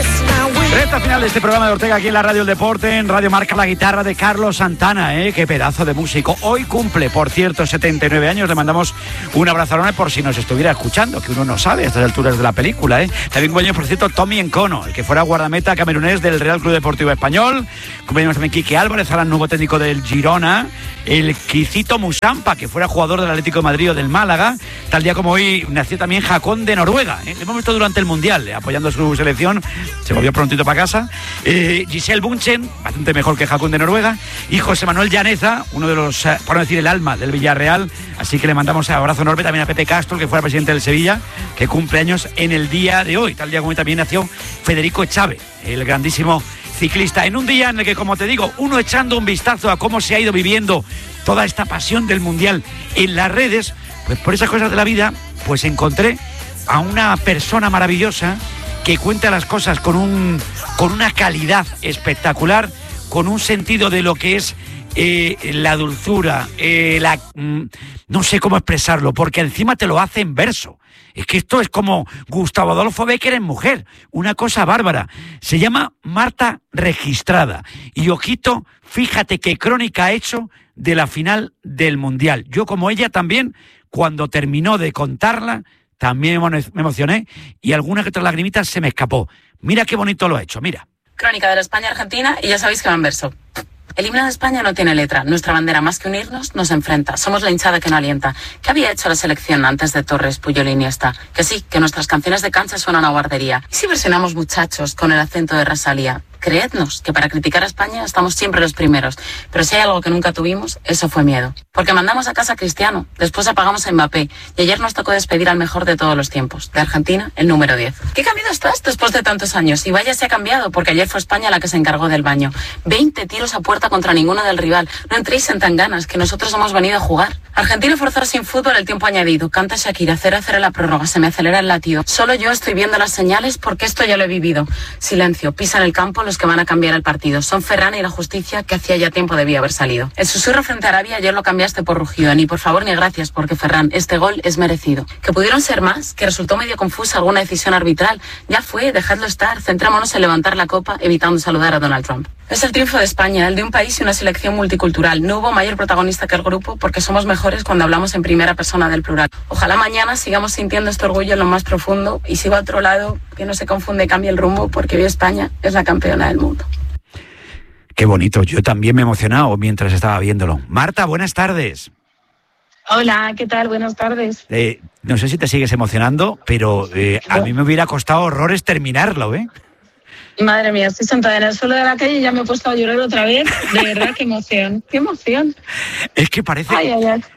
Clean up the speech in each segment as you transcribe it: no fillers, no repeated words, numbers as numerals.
Recta final de este programa de Ortega aquí en la Radio El Deporte, en Radio Marca, la guitarra de Carlos Santana, qué pedazo de músico. Hoy cumple, por cierto, 79 años. Le mandamos un abrazo enorme por si nos estuviera escuchando, que uno no sabe a estas alturas de la película. También cumpleaños, por cierto, Tommy Encono, el que fuera guardameta camerunés del Real Club Deportivo Español. Cumpleaños también Quique Álvarez, ahora nuevo técnico del Girona. El Cricito Musampa, que fuera jugador del Atlético de Madrid o del Málaga. Tal día como hoy nació también Jacón de Noruega. Le hemos visto durante el Mundial, apoyando a su selección. Se volvió prontito para casa. Giselle Bunchen, bastante mejor que Jacón de Noruega. Y José Manuel Llaneza, uno de los, por no decir el alma del Villarreal. Así que le mandamos un abrazo enorme también a Pepe Castro, que fuera presidente del Sevilla, que cumple años en el día de hoy. Tal día como hoy también nació Federico Echave, el grandísimo ciclista. En un día en el que, como te digo, uno echando un vistazo a cómo se ha ido viviendo toda esta pasión del Mundial en las redes, pues por esas cosas de la vida, pues encontré a una persona maravillosa que cuenta las cosas con una calidad espectacular, con un sentido de lo que es la dulzura, no sé cómo expresarlo, porque encima te lo hace en verso. Es que esto es como Gustavo Adolfo Bécquer en mujer, una cosa bárbara. Se llama Marta Registrada. Y ojito, fíjate qué crónica ha hecho de la final del Mundial. Yo, como ella también, cuando terminó de contarla, también me emocioné y alguna que otra lagrimita se me escapó. Mira qué bonito lo ha hecho, mira. Crónica de la España-Argentina y ya sabéis que va en verso. El himno de España no tiene letra. Nuestra bandera, más que unirnos, nos enfrenta. Somos la hinchada que no alienta. ¿Qué había hecho la selección antes de Torres, Puyol y Iniesta? Que sí, que nuestras canciones de cancha suenan a guardería. ¿Y si versionamos Muchachos con el acento de Rosalía? Creednos que para criticar a España estamos siempre los primeros. Pero si hay algo que nunca tuvimos, eso fue miedo. Porque mandamos a casa a Cristiano, después apagamos a Mbappé y ayer nos tocó despedir al mejor de todos los tiempos. De Argentina, el número 10. ¿Qué cambiado estás después de tantos años? Y vaya se ha cambiado, porque ayer fue España la que se encargó del baño. 20 tiros a puerta contra ninguno del rival. No entréis en tan ganas, que nosotros hemos venido a jugar. Argentina forzar sin fútbol el tiempo añadido. Canta Shakira, 0-0 la prórroga, se me acelera el latido. Solo yo estoy viendo las señales porque esto ya lo he vivido. Silencio, pisan el campo los que van a cambiar el partido. Son Ferran y la justicia, que hacía ya tiempo debía haber salido. El susurro frente a Arabia ayer lo cambiaste por rugido. Ni por favor ni gracias, porque Ferran, este gol es merecido. Que pudieron ser más, que resultó medio confusa alguna decisión arbitral. Ya fue, dejadlo estar. Centrémonos en levantar la copa, evitando saludar a Donald Trump. Es el triunfo de España, el de un país y una selección multicultural. No hubo mayor protagonista que el grupo, porque somos mejores cuando hablamos en primera persona del plural. Ojalá mañana sigamos sintiendo este orgullo en lo más profundo y siga a otro lado, que no se confunde y cambie el rumbo, porque hoy España es la campeona del mundo. Qué bonito, yo también me he emocionado mientras estaba viéndolo. Marta, buenas tardes. Hola, ¿qué tal? Buenas tardes. No sé si te sigues emocionando, pero a mí me hubiera costado horrores terminarlo, ¿eh? Madre mía, estoy sentada en el suelo de la calle y ya me he puesto a llorar otra vez. De verdad, qué emoción, qué emoción. Es que parece... Ay.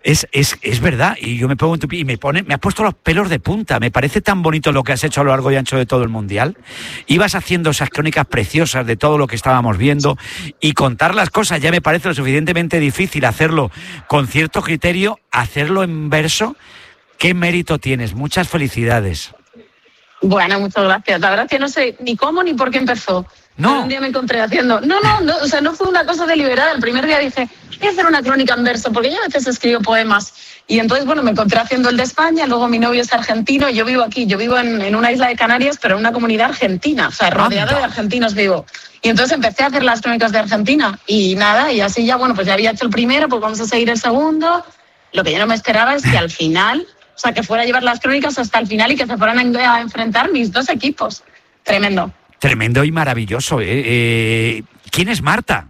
Es verdad, y yo me pongo en tu pie y me has puesto los pelos de punta. Me parece tan bonito lo que has hecho a lo largo y ancho de todo el Mundial. Ibas haciendo esas crónicas preciosas de todo lo que estábamos viendo y contar las cosas ya me parece lo suficientemente difícil. Hacerlo con cierto criterio, hacerlo en verso, qué mérito tienes. Muchas felicidades. Bueno, muchas gracias. La verdad es que no sé ni cómo ni por qué empezó. No. Pero un día me encontré haciendo... No, o sea, no fue una cosa deliberada. El primer día dije, voy a hacer una crónica en verso, porque yo a veces escribo poemas. Y entonces, bueno, me encontré haciendo el de España, luego mi novio es argentino, y yo vivo aquí, yo vivo en una isla de Canarias, pero en una comunidad argentina, o sea, rodeada de argentinos vivo. Y entonces empecé a hacer las crónicas de Argentina, y nada, y así ya, bueno, pues ya había hecho el primero, pues vamos a seguir el segundo. Lo que yo no me esperaba es que al final... O sea, que fuera a llevar las crónicas hasta el final y que se fueran a enfrentar mis dos equipos. Tremendo. Tremendo y maravilloso. ¿Quién es Marta?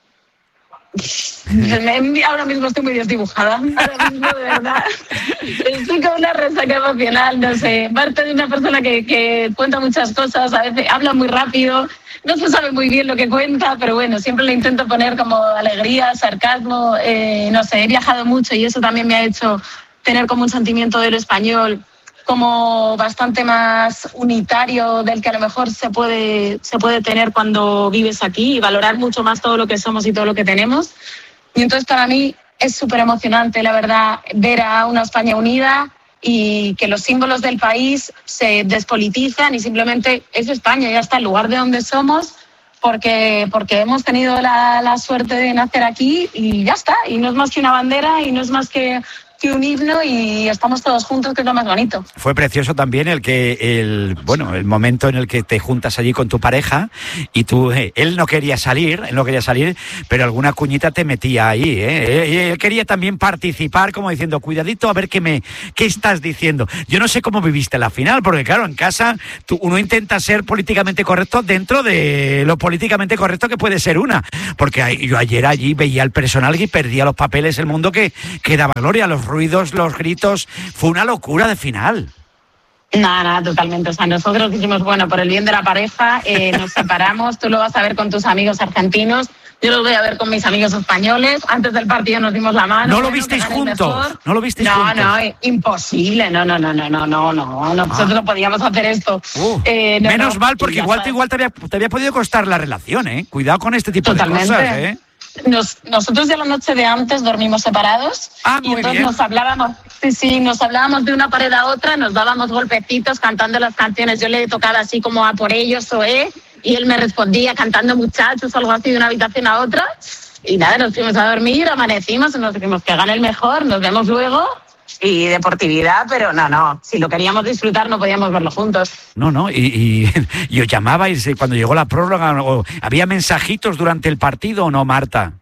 Ahora mismo estoy muy desdibujada. Ahora mismo, de verdad, estoy con una resaca emocional. No sé, Marta es una persona que cuenta muchas cosas, a veces habla muy rápido. No se sabe muy bien lo que cuenta, pero bueno, siempre le intento poner como alegría, sarcasmo. No sé, he viajado mucho y eso también me ha hecho... tener como un sentimiento del español como bastante más unitario del que a lo mejor se puede tener cuando vives aquí y valorar mucho más todo lo que somos y todo lo que tenemos. Y entonces para mí es súper emocionante, la verdad, ver a una España unida y que los símbolos del país se despolitizan y simplemente es España, ya está el lugar de donde somos, porque hemos tenido la suerte de nacer aquí y ya está. Y no es más que una bandera y no es más que que un himno y estamos todos juntos, que es lo más bonito. Fue precioso también el momento en el que te juntas allí con tu pareja y él no quería salir, pero alguna cuñita te metía ahí, Él quería también participar, como diciendo, cuidadito a ver qué estás diciendo. Yo no sé cómo viviste la final, porque claro, en casa uno intenta ser políticamente correcto dentro de lo políticamente correcto que puede ser una, porque yo ayer allí veía al personal y perdía los papeles, el mundo que daba gloria, los ruidos, los gritos, fue una locura de final. Nada, totalmente. O sea, nosotros dijimos, bueno, por el bien de la pareja, nos separamos, tú lo vas a ver con tus amigos argentinos, yo lo voy a ver con mis amigos españoles. Antes del partido nos dimos la mano. ¿No lo visteis juntos? ¿No lo visteis juntos? No, imposible. No. Nosotros no podíamos hacer esto. Menos mal, porque igual te había podido costar la relación, ¿eh? Cuidado con este tipo de cosas, ¿eh? Nosotros ya la noche de antes dormimos separados y entonces bien. Nos hablábamos de una pared a otra, nos dábamos golpecitos cantando las canciones. Yo le tocaba así como a por ellos y él me respondía cantando muchachos o algo así de una habitación a otra y nada, nos fuimos a dormir, amanecimos y nos dijimos que gane el mejor, nos vemos luego. Y deportividad, pero no, si lo queríamos disfrutar no podíamos verlo juntos. No, y os llamabais cuando llegó la prórroga, ¿había mensajitos durante el partido o no, Marta?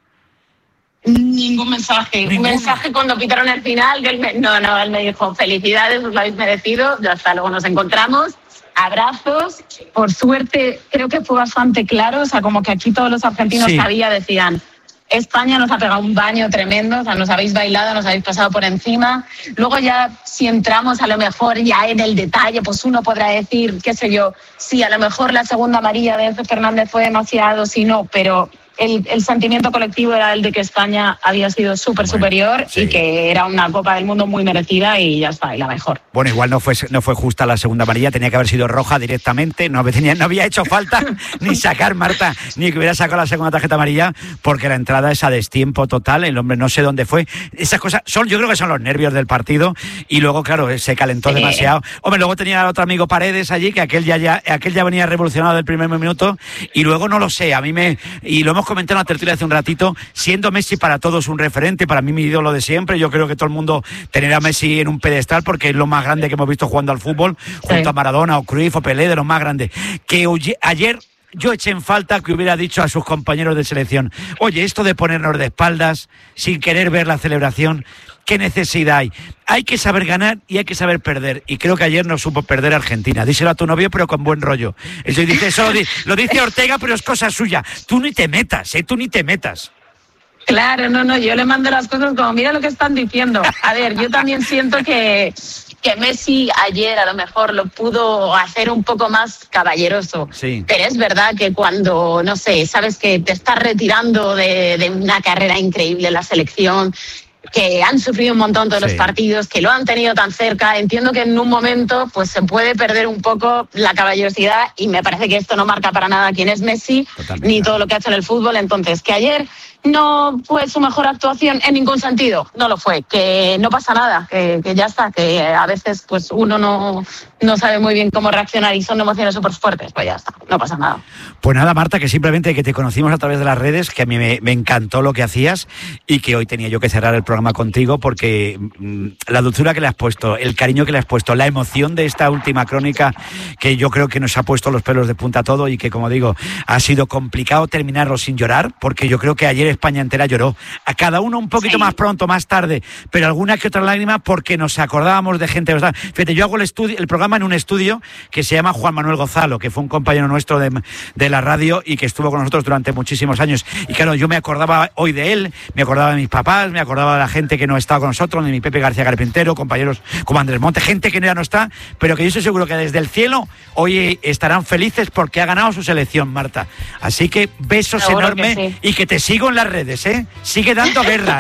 Ningún mensaje. Un mensaje cuando pitaron el final, que él me dijo, felicidades, os lo habéis merecido, ya hasta luego nos encontramos. Abrazos, por suerte creo que fue bastante claro, o sea, como que aquí todos los argentinos decían, España nos ha pegado un baño tremendo, o sea, nos habéis bailado, nos habéis pasado por encima. Luego ya, si entramos a lo mejor ya en el detalle, pues uno podrá decir, qué sé yo, sí, a lo mejor la segunda amarilla de Enzo Fernández fue demasiado, si no, pero el sentimiento colectivo era el de que España había sido superior y que era una Copa del Mundo muy merecida y ya está, y la mejor. Bueno, igual no fue justa la segunda amarilla, tenía que haber sido roja directamente, no había hecho falta ni sacar, Marta, ni que hubiera sacado la segunda tarjeta amarilla, porque la entrada es a destiempo total, el hombre no sé dónde fue. Esas cosas yo creo que son los nervios del partido y luego, claro, se calentó demasiado. Hombre, luego tenía al otro amigo Paredes allí, que aquel ya venía revolucionado del primer minuto y luego no lo sé, y lo hemos comentado en la tertulia hace un ratito, siendo Messi para todos un referente, para mí mi ídolo de siempre, yo creo que todo el mundo tener a Messi en un pedestal porque es lo más grande que hemos visto jugando al fútbol, junto a Maradona o Cruyff o Pelé, de los más grandes, que ayer yo eché en falta que hubiera dicho a sus compañeros de selección, oye, esto de ponernos de espaldas sin querer ver la celebración, ¿qué necesidad hay? Hay que saber ganar y hay que saber perder. Y creo que ayer no supo perder Argentina. Díselo a tu novio, pero con buen rollo. Eso lo dice Ortega, pero es cosa suya. Tú ni te metas, tú ni te metas. Claro, no, yo le mando las cosas como, mira lo que están diciendo. A ver, yo también siento que Messi ayer a lo mejor lo pudo hacer un poco más caballeroso. Sí. Pero es verdad que cuando, no sé, sabes que te estás retirando de una carrera increíble en la selección, que han sufrido un montón todos los partidos, que lo han tenido tan cerca, entiendo que en un momento pues se puede perder un poco la caballerosidad y me parece que esto no marca para nada quién es Messi, ni todo lo que ha hecho en el fútbol. Entonces, que ayer no fue su mejor actuación en ningún sentido, no lo fue, que no pasa nada, que ya está, que a veces pues uno no sabe muy bien cómo reaccionar y son emociones súper fuertes, pues ya está, no pasa nada. Pues nada, Marta, que simplemente que te conocimos a través de las redes, que a mí me encantó lo que hacías y que hoy tenía yo que cerrar el programa contigo porque la dulzura que le has puesto, el cariño que le has puesto, la emoción de esta última crónica que yo creo que nos ha puesto los pelos de punta a todo y que, como digo, ha sido complicado terminarlo sin llorar, porque yo creo que ayer España entera lloró, a cada uno un poquito más pronto, más tarde, pero alguna que otra lágrima porque nos acordábamos de gente. Fíjate, yo hago el programa en un estudio que se llama Juan Manuel Gozalo, que fue un compañero nuestro de la radio y que estuvo con nosotros durante muchísimos años, y claro, yo me acordaba hoy de él, me acordaba de mis papás, me acordaba de la gente que no estaba con nosotros, de mi Pepe García Carpintero, compañeros como Andrés Monte, gente que ya no está, pero que yo estoy seguro que desde el cielo hoy estarán felices porque ha ganado su selección, Marta. Así que besos enormes y que te sigo en las redes, sigue dando guerra,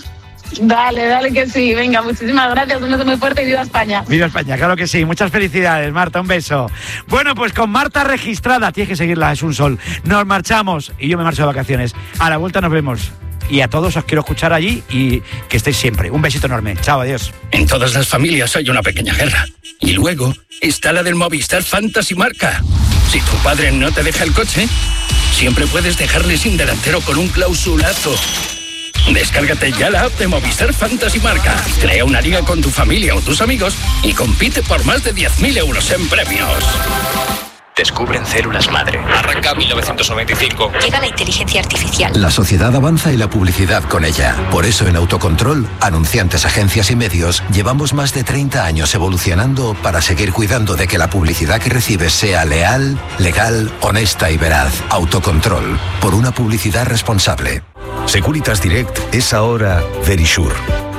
Dale que sí, venga, muchísimas gracias, un beso muy fuerte y viva España. Viva España, claro que sí, muchas felicidades, Marta, un beso. Bueno, pues con Marta registrada, tienes que seguirla, es un sol. Nos marchamos y yo me marcho de vacaciones. A la vuelta nos vemos. Y a todos os quiero escuchar allí y que estéis siempre. Un besito enorme. Chao, adiós. En todas las familias hay una pequeña guerra. Y luego está la del Movistar Fantasy Marca. Si tu padre no te deja el coche, siempre puedes dejarle sin delantero con un clausulazo. Descárgate ya la app de Movistar Fantasy Marca. Crea una liga con tu familia o tus amigos y compite por más de 10.000 euros en premios. Descubren células madre. Arranca 1995. Llega la inteligencia artificial. La sociedad avanza y la publicidad con ella. Por eso en Autocontrol, anunciantes, agencias y medios, llevamos más de 30 años evolucionando para seguir cuidando de que la publicidad que recibes sea leal, legal, honesta y veraz. Autocontrol, por una publicidad responsable. Securitas Direct es ahora Verisure.